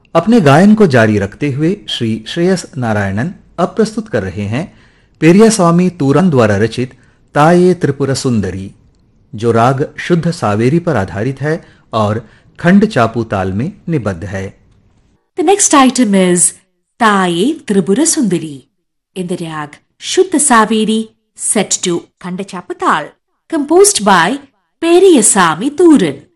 अपने गायन को जारी रखते हुए श्री श्रेयस नारायणन अब प्रस्तुत कर रहे हैं पेरियास्वामी तूरान द्वारा रचित ताये त्रिपुरा सुंदरी, जो राग शुद्ध सावेरी पर आधारित है और खंड चापू ताल में निबद्ध है। The next item is Taye Tripura Sundari in the rag Shuddha Saveri set to Khandachapatal, composed by Periyasamy Tooran.